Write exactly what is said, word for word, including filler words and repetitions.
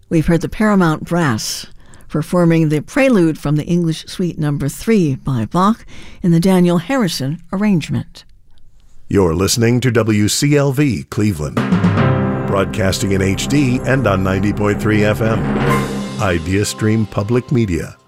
We've heard the Paramount Brass performing the prelude from the English Suite Number three by Bach in the Daniel Harrison arrangement. You're listening to W C L V Cleveland, broadcasting in H D and on ninety point three F M. IdeaStream Public Media.